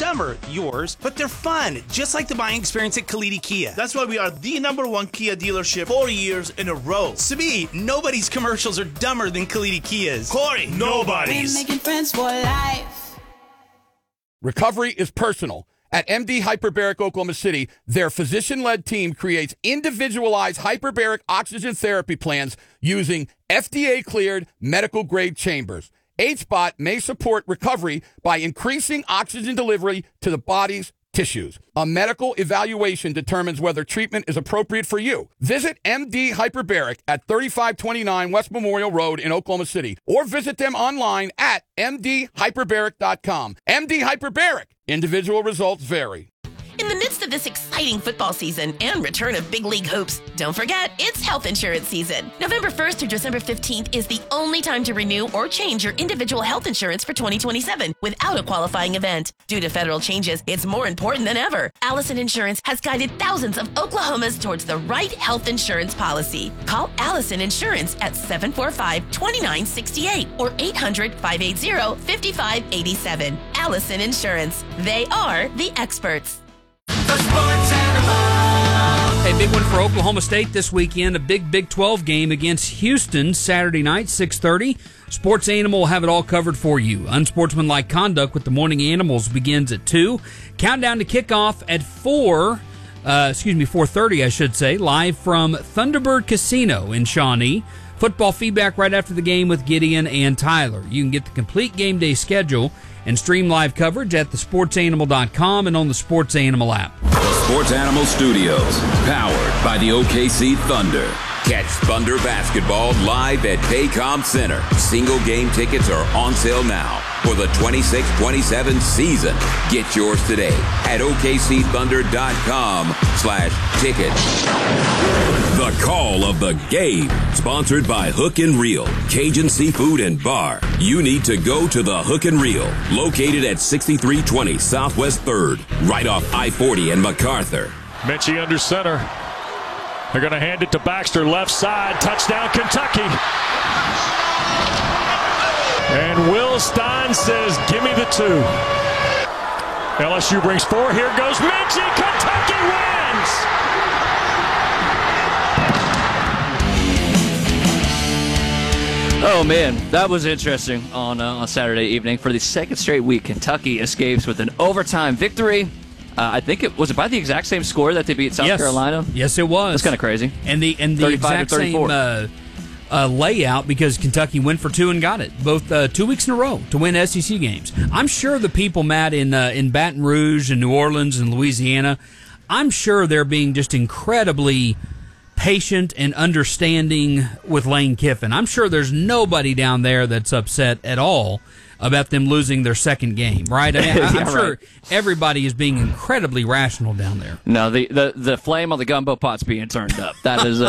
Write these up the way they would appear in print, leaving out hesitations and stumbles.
dumber, yours, but they're fun, just like the buying experience at Kalidi Kia. That's why we are the #1 Kia dealership 4 years in a row. To me, nobody's commercials are dumber than Kalidi Kia's. Corey, nobody's. Making friends for life. Recovery is personal. At MD Hyperbaric Oklahoma City, their physician-led team creates individualized hyperbaric oxygen therapy plans using FDA-cleared medical-grade chambers. HBOT may support recovery by increasing oxygen delivery to the body's tissues. A medical evaluation determines whether treatment is appropriate for you. Visit MD Hyperbaric at 3529 West Memorial Road in Oklahoma City, or visit them online at mdhyperbaric.com. MD Hyperbaric. Individual results vary. In the midst of this exciting football season and return of big league hopes, don't forget, it's health insurance season. November 1st through December 15th is the only time to renew or change your individual health insurance for 2027 without a qualifying event. Due to federal changes, it's more important than ever. Allison Insurance has guided thousands of Oklahomans towards the right health insurance policy. Call Allison Insurance at 745-2968 or 800-580-5587. Allison Insurance. They are the experts. A big one for Oklahoma State this weekend, a big Big 12 game against Houston Saturday night, 6:30. Sports Animal will have it all covered for you. Unsportsmanlike conduct with the Morning Animals begins at 2. Countdown to kickoff at 4:30, I should say, live from Thunderbird Casino in Shawnee. Football feedback right after the game with Gideon and Tyler. You can get the complete game day schedule and stream live coverage at thesportsanimal.com and on the Sports Animal app. The Sports Animal Studios, powered by the OKC Thunder. Catch Thunder basketball live at Paycom Center. Single game tickets are on sale now for the 26-27 season. Get yours today at OKCThunder.com/tickets. The call of the game, sponsored by Hook and Reel, Cajun Seafood and Bar. You need to go to the Hook and Reel, located at 6320 Southwest 3rd, right off I-40 and MacArthur. Minchie under center. They're going to hand it to Baxter, left side. Touchdown, Kentucky. And Will Stein says, give me the 2. LSU brings 4. Here goes Minchie. Kentucky wins. Oh, man, that was interesting on Saturday evening. For the second straight week, Kentucky escapes with an overtime victory. I think it was by the exact same score that they beat South Carolina. Yes, it was. That's kind of crazy. And the exact same layout, because Kentucky went for 2 and got it both 2 weeks in a row to win SEC games. I'm sure the people, Matt, in Baton Rouge and New Orleans and Louisiana, I'm sure they're being just incredibly patient and understanding with Lane Kiffin. I'm sure there's nobody down there that's upset at all about them losing their second game, right? I mean, I'm sure everybody is being incredibly rational down there. No, the flame on the gumbo pot's being turned up. That is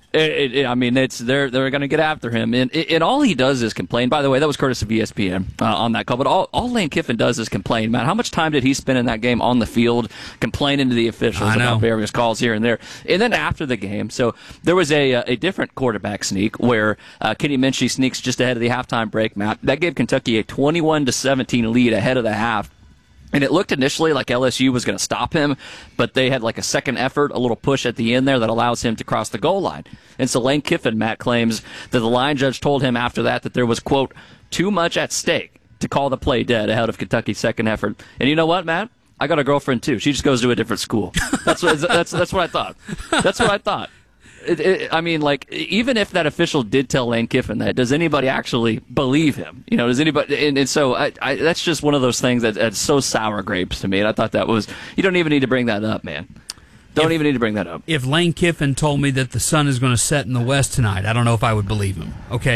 they're going to get after him, and all he does is complain. By the way, that was courtesy of ESPN on that call. But all Lane Kiffin does is complain. Man, how much time did he spend in that game on the field complaining to the officials about various calls here and there? And then after the game, so there was a different quarterback sneak where Kenny Minchie sneaks just ahead of the halftime break. Matt, that gave Kentucky a 21-17 lead ahead of the half. And it looked initially like LSU was going to stop him, but they had like a second effort, a little push at the end there that allows him to cross the goal line. And so Lane Kiffin, Matt, claims that the line judge told him after that there was, quote, too much at stake to call the play dead ahead of Kentucky's second effort. And you know what, Matt? I got a girlfriend, too. She just goes to a different school. That's what I thought. That's what I thought. I mean, like, even if that official did tell Lane Kiffin that, does anybody actually believe him? You know, does anybody? And so that's just one of those things that's so sour grapes to me. And I thought that was, you don't even need to bring that up, man. Even need to bring that up. If Lane Kiffin told me that the sun is going to set in the west tonight, I don't know if I would believe him. Okay,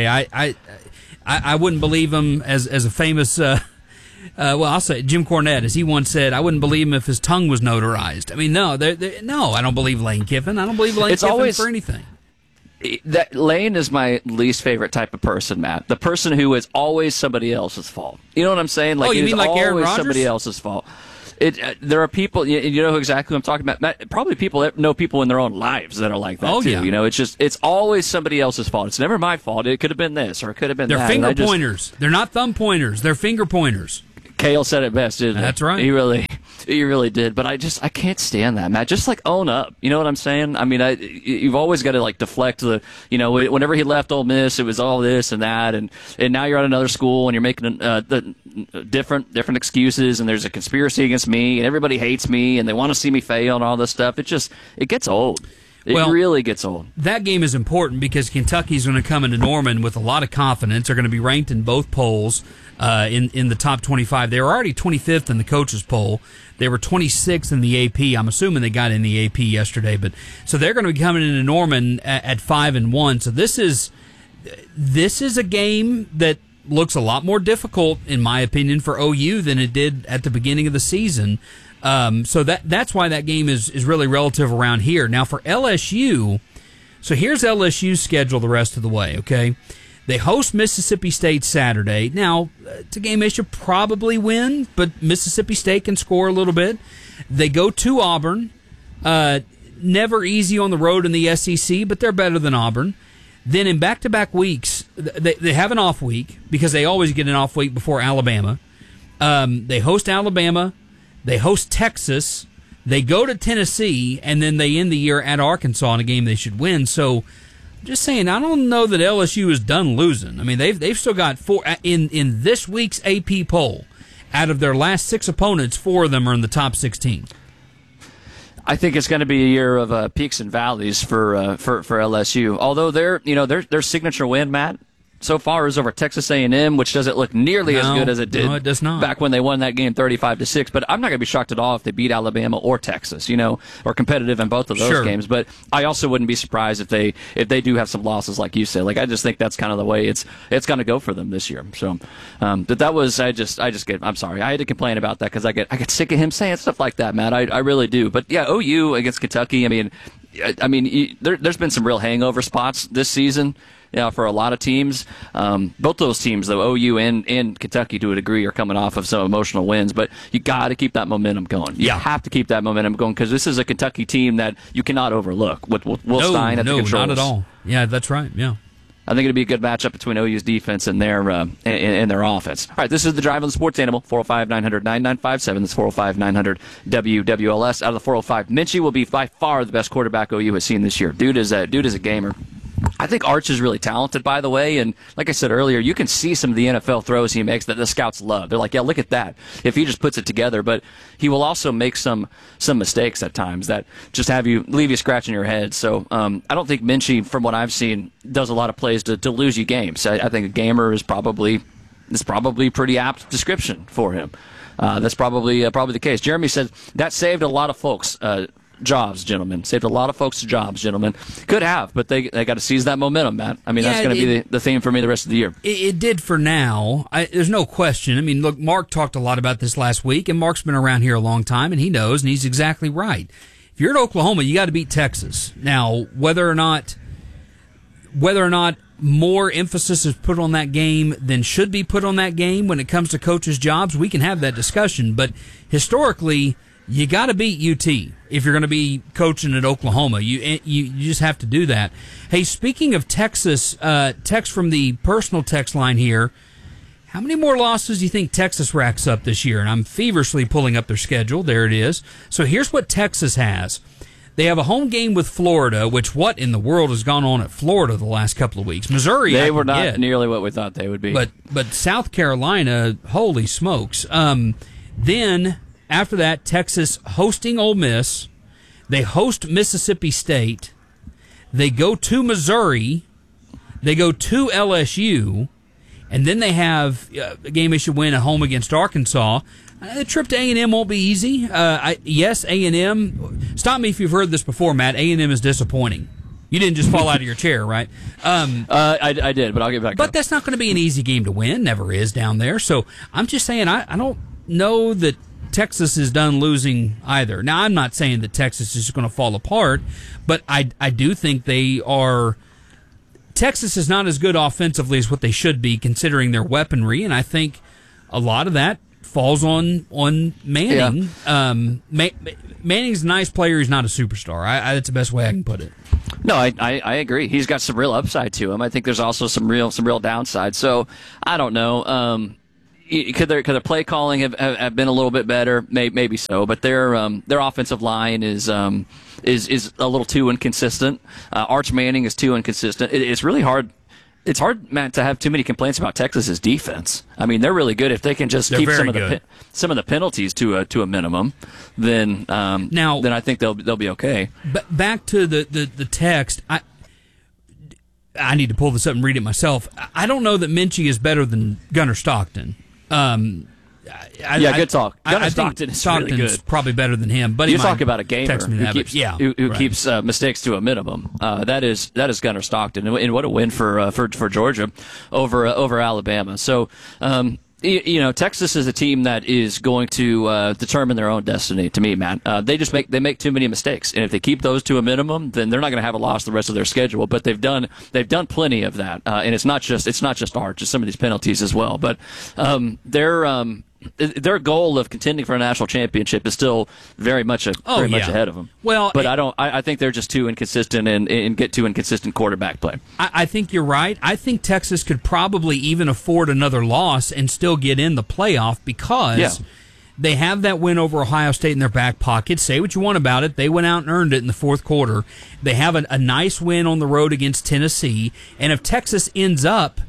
I wouldn't believe him as a famous. I'll say Jim Cornette, as he once said, I wouldn't believe him if his tongue was notarized. I mean, no, I don't believe Lane Kiffin. I don't believe Lane Kiffin for anything. That Lane is my least favorite type of person, Matt. The person who is always somebody else's fault. You know what I'm saying? Like, you mean like Aaron Rodgers? Somebody else's fault. There are people, you know exactly who I'm talking about. Matt, probably people that know people in their own lives that are like that too. Yeah. You know, it's always somebody else's fault. It's never my fault. It could have been this or it could have been that. They're finger pointers. They're not thumb pointers. They're finger pointers. Kale said it best, didn't he? That's right. He really. You really did, but I can't stand that, Matt. Just like own up. You know what I'm saying? I mean, you've always got to like deflect the. Whenever he left Ole Miss, it was all this and that, and now you're at another school and you're making the different excuses, and there's a conspiracy against me, and everybody hates me, and they want to see me fail and all this stuff. It gets old. It really gets old. That game is important because Kentucky's going to come into Norman with a lot of confidence. They're going to be ranked in both polls in the top 25. They were already 25th in the coaches poll. They were 26th in the AP. I'm assuming they got in the AP yesterday, so they're going to be coming into Norman at 5-1. So this is a game that looks a lot more difficult, in my opinion, for OU than it did at the beginning of the season. So that's why that game is really relative around here. Now for LSU, so here's LSU's schedule the rest of the way, okay? They host Mississippi State Saturday. Now, it's a game they should probably win, but Mississippi State can score a little bit. They go to Auburn. Never easy on the road in the SEC, but they're better than Auburn. Then in back-to-back weeks, they have an off week because they always get an off week before Alabama. They host Alabama. They host Texas. They go to Tennessee, and then they end the year at Arkansas in a game they should win. So, just saying, I don't know that LSU is done losing. I mean, they've still got 4 in this week's AP poll. Out of their last 6 opponents, 4 of them are in the top 16. I think it's going to be a year of peaks and valleys for LSU. Although their signature win, Matt, so far is over Texas A&M, which doesn't look nearly as good as it did. No, it does not. Back when they won that game 35-6. But I'm not going to be shocked at all if they beat Alabama or Texas, or competitive in both of those games. But I also wouldn't be surprised if they do have some losses, like you said. Like, I just think that's kind of the way it's going to go for them this year. So, but that was I'm sorry, I had to complain about that because I get sick of him saying stuff like that, Matt. I really do. But yeah, OU against Kentucky. I mean, there's been some real hangover spots this season. Yeah, for a lot of teams. Both those teams, though, OU and Kentucky, to a degree, are coming off of some emotional wins. But you got to keep that momentum going. You have to keep that momentum going because this is a Kentucky team that you cannot overlook with Will Stein at the controls. No, not at all. Yeah, that's right. Yeah. I think it'll be a good matchup between OU's defense and their offense. All right, this is the Drive on the Sports Animal, 405-900-9957. That's 405-900-WWLS. Out of the 405, Minchie will be by far the best quarterback OU has seen this year. Dude is a gamer. I think Arch is really talented, by the way, and like I said earlier, you can see some of the NFL throws he makes that the scouts love. They're like, yeah, look at that, if he just puts it together. But he will also make some mistakes at times that just leave you scratching your head. So I don't think Minchie, from what I've seen, does a lot of plays to lose you games. I think a gamer is probably pretty apt description for him. That's probably the case. Jeremy said that saved a lot of folks. Jobs, gentlemen. Saved a lot of folks' jobs, gentlemen. Could have, but they got to seize that momentum, Matt. I mean, that's going to be the theme for me the rest of the year. It did for now. There's no question. I mean, look, Mark talked a lot about this last week, and Mark's been around here a long time, and he knows, and he's exactly right. If you're at Oklahoma, you got to beat Texas. Now, whether or not more emphasis is put on that game than should be put on that game when it comes to coaches' jobs, we can have that discussion. But historically, you got to beat UT if you're going to be coaching at Oklahoma. You just have to do that. Hey, speaking of Texas, text from the personal text line here. How many more losses do you think Texas racks up this year? And I'm feverishly pulling up their schedule. There it is. So here's what Texas has. They have a home game with Florida, which what in the world has gone on at Florida the last couple of weeks? Missouri, they were not nearly what we thought they would be. But South Carolina, holy smokes. Then after that, Texas hosting Ole Miss. They host Mississippi State. They go to Missouri. They go to LSU. And then they have a game they should win at home against Arkansas. The trip to A&M won't be easy. Yes, A&M. Stop me if you've heard this before, Matt. A&M is disappointing. You didn't just fall out of your chair, right? I did, but I'll get back to But that's not going to be an easy game to win. Never is down there. So I'm just saying I don't know that Texas is done losing either. Now, I'm not saying that Texas is going to fall apart, but I do think they are. Texas is not as good offensively as what they should be, considering their weaponry, and I think a lot of that falls on Manning. Yeah. Manning's a nice player. He's not a superstar. That's the best way I can put it. No, I agree. He's got some real upside to him. I think there's also some real downside. So I don't know. Could their play calling have been a little bit better? Maybe so, but their offensive line is a little too inconsistent. Arch Manning is too inconsistent. It's really hard. It's hard, Matt, to have too many complaints about Texas's defense. I mean, they're really good. If they can just keep some of the penalties to a minimum, then I think they'll be okay. But back to the text, I need to pull this up and read it myself. I don't know that Minchie is better than Gunnar Stockton. Good talk. Gunnar Stockton is really good. Probably better than him. But you talk about a gamer who keeps mistakes to a minimum. That is Gunnar Stockton, and what a win for Georgia over Alabama. So. Texas is a team that is going to determine their own destiny. To me, Matt, they make too many mistakes, and if they keep those to a minimum, then they're not going to have a loss the rest of their schedule. But they've done plenty of that, and it's not just Arch, it's some of these penalties as well. But their goal of contending for a national championship is still very much ahead of them. Well, but I think they're just too inconsistent and get too inconsistent quarterback play. I think you're right. I think Texas could probably even afford another loss and still get in the playoff because they have that win over Ohio State in their back pocket. Say what you want about it. They went out and earned it in the fourth quarter. They have a nice win on the road against Tennessee. And if Texas ends up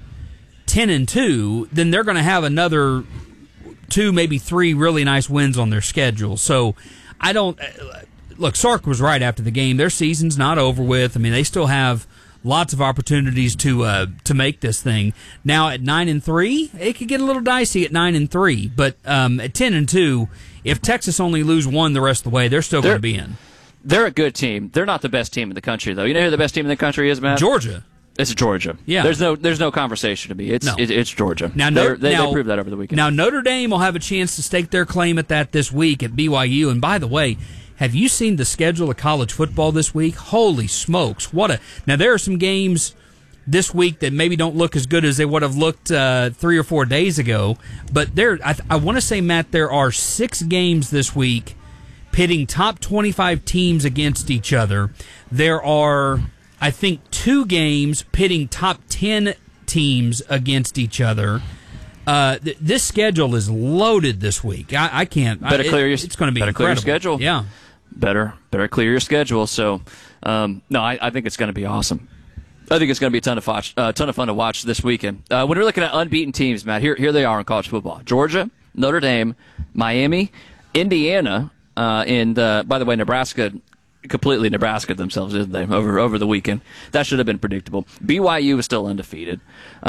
10-2, then they're going to have another 2, maybe 3 really nice wins on their schedule. So I don't look. Sark was right after the game. Their season's not over with. I mean, they still have lots of opportunities to make this thing. Now at 9-3, it could get a little dicey at 9-3. But at 10-2, if Texas only lose one the rest of the way, they're still going to be in. They're a good team. They're not the best team in the country, though. You know who the best team in the country is, Matt? Georgia. It's Georgia. Yeah. There's no conversation to me. It's Georgia. Now, they proved that over the weekend. Now Notre Dame will have a chance to stake their claim at that this week at BYU. And by the way, have you seen the schedule of college football this week? Holy smokes! Now there are some games this week that maybe don't look as good as they would have looked 3 or 4 days ago. But I want to say, Matt, there are 6 games this week pitting top 25 teams against each other. There are, I think, 2 games pitting top 10 teams against each other. This schedule is loaded this week. I can't. It's going to be incredible. Clear your schedule. Yeah. Better clear your schedule. So, I think it's going to be awesome. I think it's going to be a ton of fun to watch this weekend. When we're looking at unbeaten teams, Matt, here they are in college football: Georgia, Notre Dame, Miami, Indiana, and by the way, Nebraska. Completely Nebraska themselves, didn't they, over the weekend? That should have been predictable. BYU is still undefeated.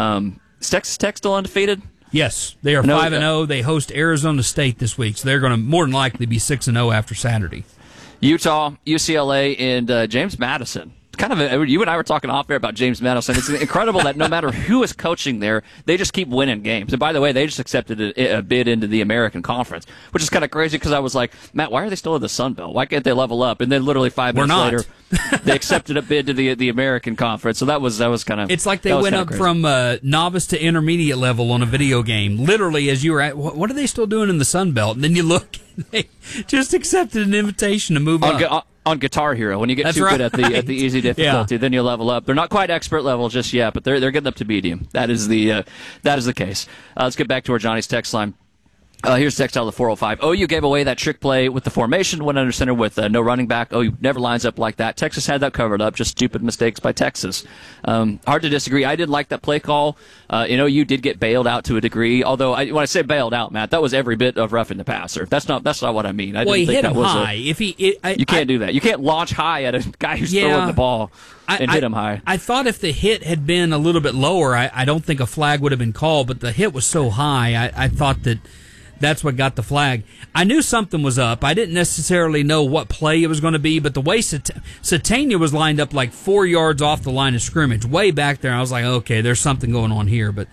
Is Texas Tech still undefeated? Yes, they are 5-0. They host Arizona State this week, so they're going to more than likely be 6-0 after Saturday. Utah, UCLA, and James Madison. You and I were talking off air about James Madison. It's incredible that no matter who is coaching there, they just keep winning games. And by the way, they just accepted a bid into the American Conference, which is kind of crazy because I was like, Matt, why are they still in the Sun Belt? Why can't they level up? And then literally 5 minutes later, they accepted a bid to the American Conference. So that was kind of. It's like they went up crazy. From novice to intermediate level on a video game. Literally, as you were at, what are they still doing in the Sun Belt? And then you look, they just accepted an invitation to move up. On Guitar Hero, when you get good at the easy difficulty, then you level up. They're not quite expert level just yet, but they're getting up to medium. That is the case. Let's get back to our Johnny's text line. Here's text out of the 405. OU gave away that trick play with the formation, went under center with no running back. OU never lines up like that. Texas had that covered up. Just stupid mistakes by Texas. Hard to disagree. I did like that play call. OU did get bailed out to a degree. Although when I say bailed out, Matt, that was every bit of roughing the passer. That's not what I mean. He hit him high. You can't do that. You can't launch high at a guy who's throwing the ball and hit him high. I thought if the hit had been a little bit lower, I don't think a flag would have been called. But the hit was so high, I thought that's what got the flag. I knew something was up. I didn't necessarily know what play it was going to be, but the way Satania was lined up like 4 yards off the line of scrimmage, way back there, I was like, okay, there's something going on here. But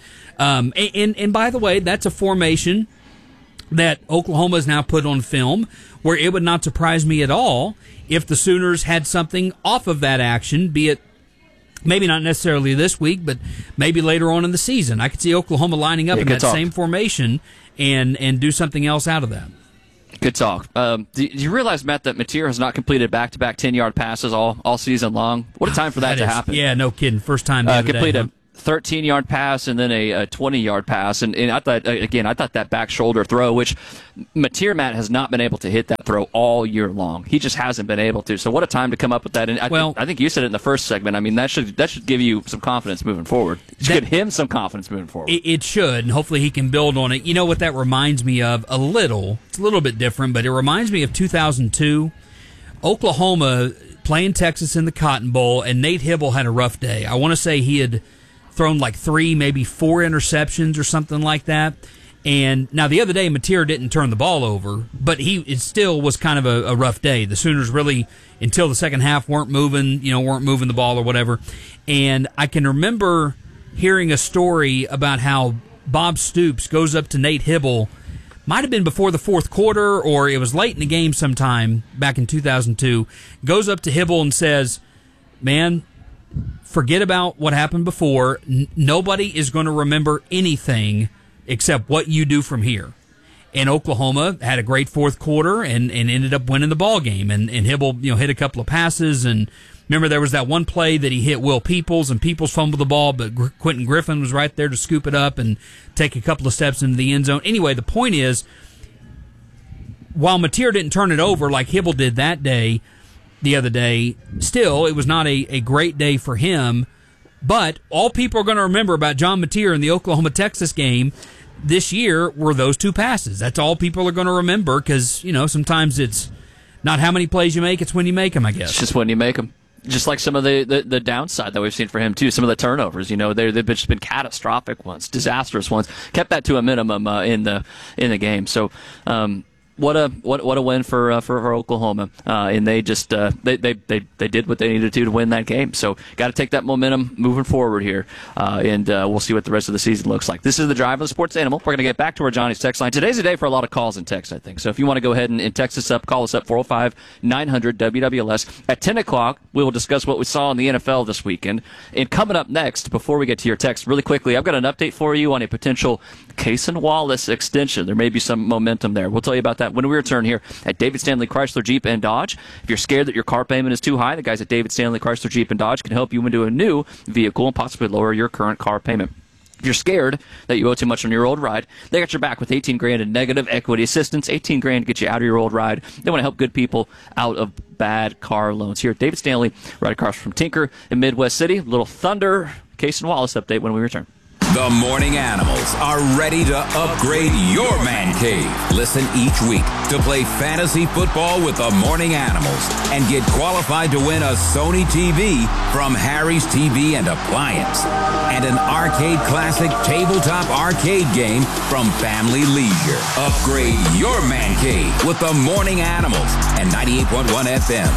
and by the way, that's a formation that Oklahoma has now put on film, where it would not surprise me at all if the Sooners had something off of that action, be it maybe not necessarily this week, but maybe later on in the season. I could see Oklahoma lining up in that same formation and do something else out of that. Good talk. Do you realize, Matt, that Mateer has not completed back-to-back 10-yard passes all season long? What a time for that to happen. Yeah, no kidding. First time the other day, 13-yard pass and then a 20-yard pass. And I thought that back shoulder throw, which Mateer Matt has not been able to hit that throw all year long. He just hasn't been able to. So what a time to come up with that. And I think you said it in the first segment. I mean, that should give you some confidence moving forward. It should give him some confidence moving forward. It should, and hopefully he can build on it. You know what that reminds me of a little? It's a little bit different, but it reminds me of 2002. Oklahoma playing Texas in the Cotton Bowl, and Nate Hibble had a rough day. I want to say he had thrown like 3, maybe 4 interceptions or something like that. And now the other day, Mateer didn't turn the ball over, but it still was kind of a rough day. The Sooners really, until the second half, weren't moving the ball or whatever. And I can remember hearing a story about how Bob Stoops goes up to Nate Hibble, might have been before the fourth quarter, or it was late in the game sometime back in 2002, goes up to Hibble and says, man, forget about what happened before. Nobody is going to remember anything except what you do from here. And Oklahoma had a great fourth quarter and ended up winning the ball game. And Hibble, hit a couple of passes. And remember, there was that one play that he hit Will Peoples, and Peoples fumbled the ball, but Quentin Griffin was right there to scoop it up and take a couple of steps into the end zone. Anyway, the point is, while Mateer didn't turn it over like Hibble did that day, the other day, still, it was not a great day for him. But all people are going to remember about John Mateer in the Oklahoma-Texas game this year were those 2 passes. That's all people are going to remember because, sometimes it's not how many plays you make, it's when you make them, I guess. It's just when you make them. Just like some of the downside that we've seen for him, too. Some of the turnovers, they've just been catastrophic ones, disastrous ones. Kept that to a minimum in the game. So, what a win for Oklahoma, and they just they did what they needed to win that game. So got to take that momentum moving forward here, and we'll see what the rest of the season looks like. This is the Drive of the Sports Animal. We're going to get back to our Johnny's text line. Today's a day for a lot of calls and texts, I think. So if you want to go ahead and text us up, call us up 405-900-WWLS. At 10 o'clock, we will discuss what we saw in the NFL this weekend. And coming up next, before we get to your text, really quickly, I've got an update for you on a potential Cason Wallace extension. There may be some momentum there. We'll tell you about that when we return here at David Stanley Chrysler Jeep and Dodge. If you're scared that your car payment is too high, the guys at David Stanley Chrysler Jeep and Dodge can help you into a new vehicle and possibly lower your current car payment. If you're scared that you owe too much on your old ride, they got your back with $18,000 in negative equity assistance. $18,000 to get you out of your old ride. They want to help good people out of bad car loans. Here at David Stanley, right across from Tinker in Midwest City. Little Thunder, Cason Wallace update when we return. The Morning Animals are ready to upgrade your man cave. Listen each week to play fantasy football with the Morning Animals and get qualified to win a Sony TV from Harry's TV and Appliance and an Arcade Classic tabletop arcade game from Family Leisure. Upgrade your man cave with the Morning Animals and 98.1 FM.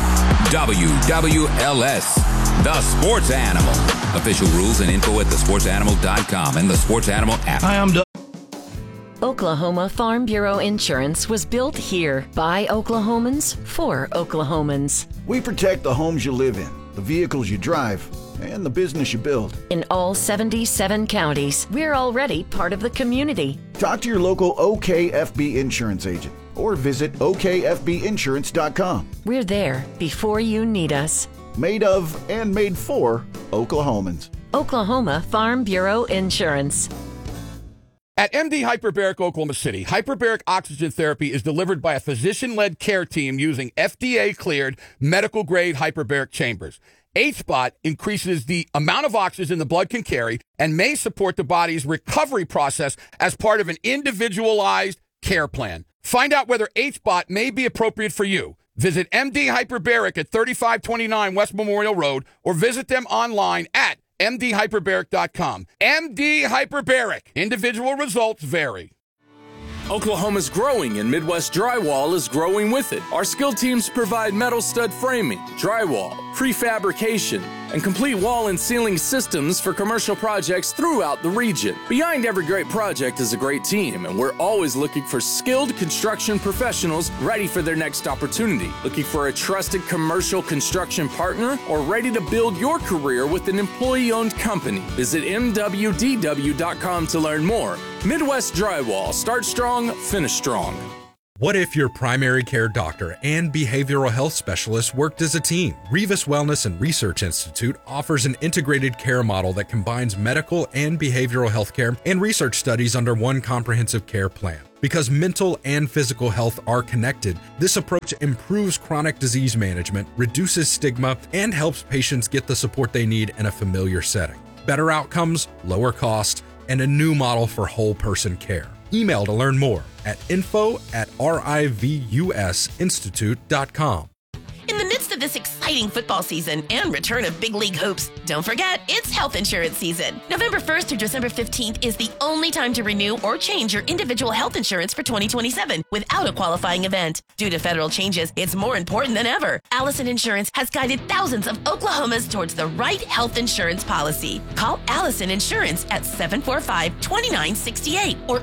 WWLS, the Sports Animal. Official rules and info at thesportsanimal.com and the Sports Animal app. Hi, I'm Doug. Oklahoma Farm Bureau Insurance was built here by Oklahomans for Oklahomans. We protect the homes you live in, the vehicles you drive, and the business you build. In all 77 counties, we're already part of the community. Talk to your local OKFB insurance agent or visit okfbinsurance.com. We're there before you need us. Made of and made for Oklahomans. Oklahoma Farm Bureau Insurance. At MD Hyperbaric Oklahoma City, hyperbaric oxygen therapy is delivered by a physician-led care team using FDA-cleared medical-grade hyperbaric chambers. H-Spot increases the amount of oxygen the blood can carry and may support the body's recovery process as part of an individualized care plan. Find out whether H-Spot may be appropriate for you. Visit MD Hyperbaric at 3529 West Memorial Road or visit them online at mdhyperbaric.com. MD Hyperbaric. Individual results vary. Oklahoma's growing and Midwest Drywall is growing with it. Our skilled teams provide metal stud framing, drywall, prefabrication, and complete wall and ceiling systems for commercial projects throughout the region. Behind every great project is a great team, and we're always looking for skilled construction professionals ready for their next opportunity. Looking for a trusted commercial construction partner or ready to build your career with an employee-owned company? Visit mwdw.com to learn more. Midwest Drywall. Start strong, finish strong. What if your primary care doctor and behavioral health specialist worked as a team? Revis Wellness and Research Institute offers an integrated care model that combines medical and behavioral health care and research studies under one comprehensive care plan. Because mental and physical health are connected, this approach improves chronic disease management, reduces stigma, and helps patients get the support they need in a familiar setting. Better outcomes, lower cost, and a new model for whole person care. Email to learn more at info@rivusinstitute.com. In the midst of this exciting football season and return of big league hopes, don't forget, it's health insurance season. November 1st through December 15th is the only time to renew or change your individual health insurance for 2027 without a qualifying event. Due to federal changes, it's more important than ever. Allison Insurance has guided thousands of Oklahomans towards the right health insurance policy. Call Allison Insurance at 745-2968 or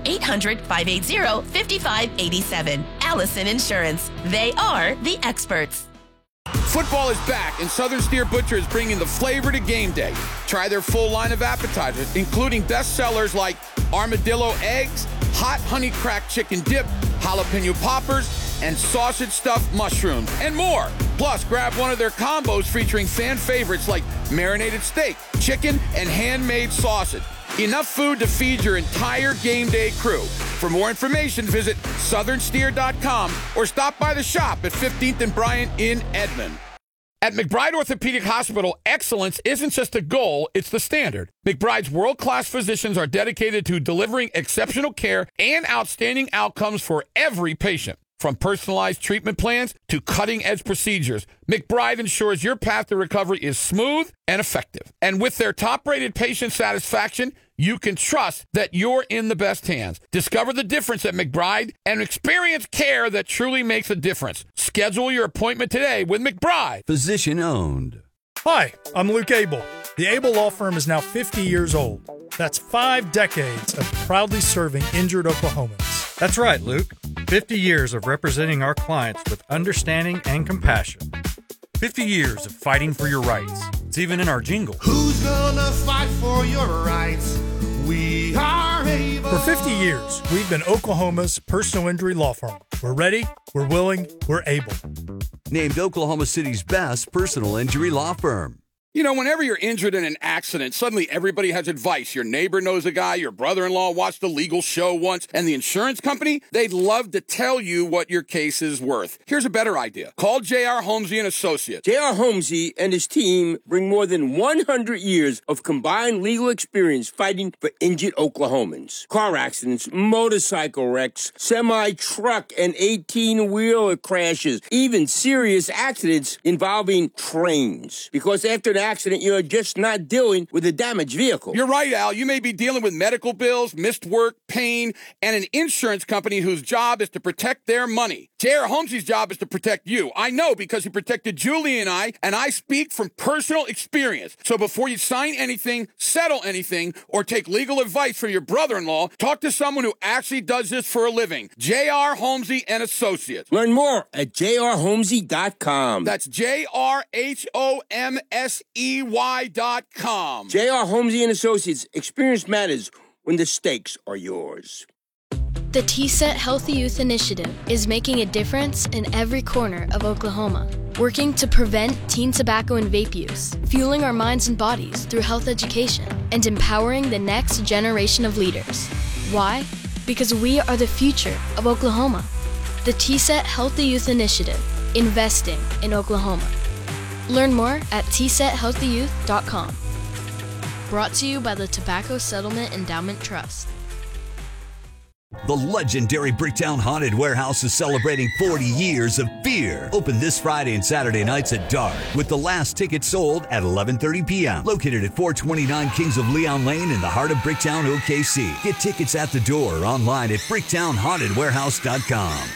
800-580-5587. Allison Insurance. They are the experts. Football is back, and Southern Steer Butcher is bringing the flavor to game day. Try their full line of appetizers, including bestsellers like armadillo eggs, hot honey cracked chicken dip, jalapeno poppers, and sausage stuffed mushrooms, and more. Plus, grab one of their combos featuring fan favorites like marinated steak, chicken, and handmade sausage. Enough food to feed your entire game day crew. For more information, visit southernsteer.com or stop by the shop at 15th and Bryant in Edmond. At McBride Orthopedic Hospital, excellence isn't just a goal, it's the standard. McBride's world-class physicians are dedicated to delivering exceptional care and outstanding outcomes for every patient. From personalized treatment plans to cutting-edge procedures, McBride ensures your path to recovery is smooth and effective. And with their top-rated patient satisfaction, you can trust that you're in the best hands. Discover the difference at McBride and experience care that truly makes a difference. Schedule your appointment today with McBride. Physician owned. Hi, I'm Luke Abel. The Abel Law Firm is now 50 years old. That's 5 decades of proudly serving injured Oklahomans. That's right, Luke. 50 years of representing our clients with understanding and compassion. 50 years of fighting for your rights. It's even in our jingle. Who's gonna fight for your rights? We are able. For 50 years, we've been Oklahoma's personal injury law firm. We're ready, we're willing, we're able. Named Oklahoma City's best personal injury law firm. You know, whenever you're injured in an accident, suddenly everybody has advice. Your neighbor knows a guy, your brother-in-law watched a legal show once, and the insurance company, they'd love to tell you what your case is worth. Here's a better idea. Call J.R. Holmesy and Associates. J.R. Holmesy and his team bring more than 100 years of combined legal experience fighting for injured Oklahomans. Car accidents, motorcycle wrecks, semi-truck and 18-wheeler crashes, even serious accidents involving trains. Because after an accident, you're just not dealing with a damaged vehicle. You're right, Al. You may be dealing with medical bills, missed work, pain, and an insurance company whose job is to protect their money. J.R. Holmesy's job is to protect you. I know because he protected Julie and I speak from personal experience. So before you sign anything, settle anything, or take legal advice from your brother-in-law, talk to someone who actually does this for a living. J.R. Holmesy and Associates. Learn more at jrholmesy.com. That's JRHOMSEY.com. J.R. Holmesy and Associates. Experience matters when the stakes are yours. The TSET Healthy Youth Initiative is making a difference in every corner of Oklahoma, working to prevent teen tobacco and vape use, fueling our minds and bodies through health education, and empowering the next generation of leaders. Why? Because we are the future of Oklahoma. The TSET Healthy Youth Initiative, investing in Oklahoma. Learn more at tshealthyyouth.com. Brought to you by the Tobacco Settlement Endowment Trust. The legendary Bricktown Haunted Warehouse is celebrating 40 years of fear. Open this Friday and Saturday nights at dark, with the last ticket sold at 11:30 p.m. Located at 429 Kings of Leon Lane in the heart of Bricktown, OKC. Get tickets at the door or online at bricktownhauntedwarehouse.com.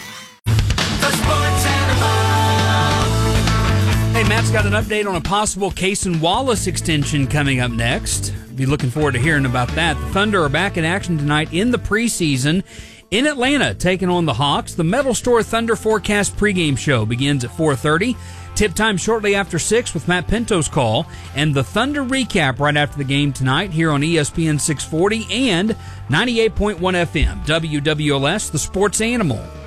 Hey, Matt's got an update on a possible Cason Wallace extension coming up next. Be looking forward to hearing about that. The Thunder are back in action tonight in the preseason in Atlanta, taking on the Hawks. The Metal Store Thunder Forecast pregame show begins at 4:30. Tip time shortly after 6 with Matt Pinto's call. And the Thunder recap right after the game tonight here on ESPN 640 and 98.1 FM. WWLS, the Sports Animal.